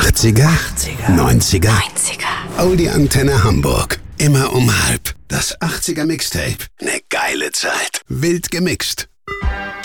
80er, 90er, Audi Antenne Hamburg. Immer um 12:30. Das 80er Mixtape. Ne geile Zeit. Wild gemixt.